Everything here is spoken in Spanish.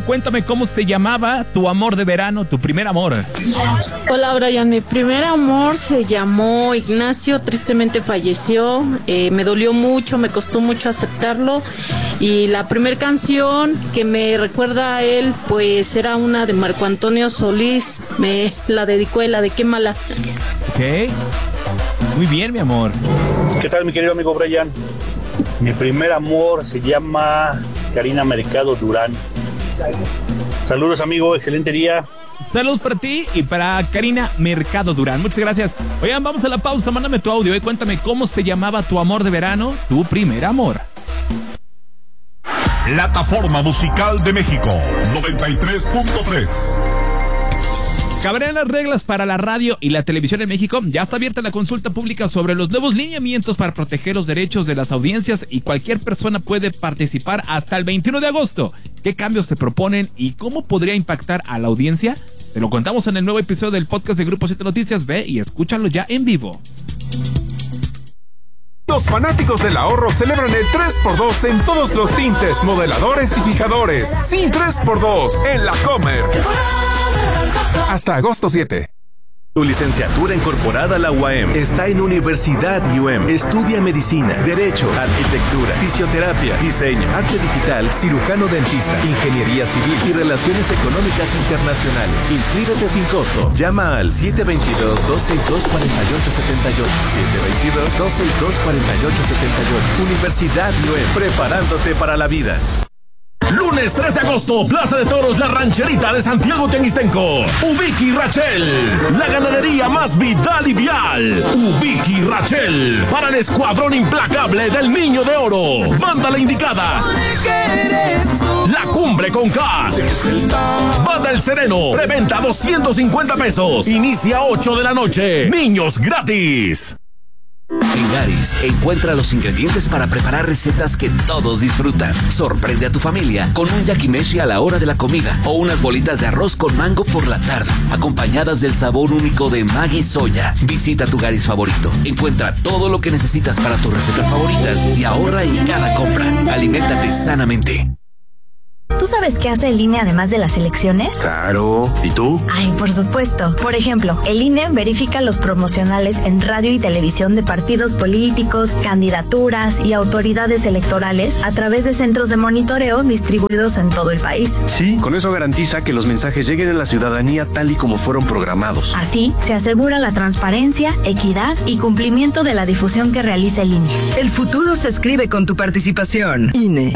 Cuéntame cómo se llamaba tu amor de verano, tu primer amor. Hola Brian, mi primer amor se llamó Ignacio, tristemente falleció, me dolió mucho, me costó mucho aceptarlo y la primera canción que me recuerda a él pues era una de Marco Antonio Solís, me la dedicó él, la de Qué Mala. Ok, muy bien mi amor. ¿Qué tal mi querido amigo Brian? Mi primer amor se llama Karina Mercado Durán. Saludos amigo, excelente día. Saludos para ti y para Karina Mercado Durán. Muchas gracias. Oigan, vamos a la pausa. Mándame tu audio y cuéntame cómo se llamaba tu amor de verano, tu primer amor. Plataforma Musical de México 93.3. ¿Cabrán las reglas para la radio y la televisión en México? Ya está abierta la consulta pública sobre los nuevos lineamientos para proteger los derechos de las audiencias y cualquier persona puede participar hasta el 21 de agosto. ¿Qué cambios se proponen y cómo podría impactar a la audiencia? Te lo contamos en el nuevo episodio del podcast de Grupo 7 Noticias. Ve y escúchalo ya en vivo. Los fanáticos del ahorro celebran el 3x2 en todos los tintes, modeladores y fijadores. Sí, 3x2 en La Comer. Hasta agosto 7. Tu licenciatura incorporada a la UAM está en Universidad UM. Estudia medicina, derecho, arquitectura, fisioterapia, diseño, arte digital, cirujano dentista, ingeniería civil y relaciones económicas internacionales. Inscríbete sin costo. Llama al 722-262-4878. 722-262-4878. Universidad UM. Preparándote para la vida. Lunes 3 de agosto, Plaza de Toros La Rancherita de Santiago Teguistenco. Ubiqui Rachel, la ganadería más vital y vial. Ubiqui Rachel, para el escuadrón implacable del Niño de Oro. Banda la indicada. La Cumbre con K. Banda El Sereno, preventa 250 pesos. Inicia 8 de la noche. Niños gratis. En Garis, encuentra los ingredientes para preparar recetas que todos disfrutan. Sorprende a tu familia con un yakimeshi a la hora de la comida o unas bolitas de arroz con mango por la tarde, acompañadas del sabor único de Maggi Soya. Visita tu Garis favorito. Encuentra todo lo que necesitas para tus recetas favoritas y ahorra en cada compra. Aliméntate sanamente. ¿Tú sabes qué hace el INE además de las elecciones? Claro. ¿Y tú? Ay, por supuesto. Por ejemplo, el INE verifica los promocionales en radio y televisión de partidos políticos, candidaturas y autoridades electorales a través de centros de monitoreo distribuidos en todo el país. Sí, con eso garantiza que los mensajes lleguen a la ciudadanía tal y como fueron programados. Así, se asegura la transparencia, equidad y cumplimiento de la difusión que realiza el INE. El futuro se escribe con tu participación. INE.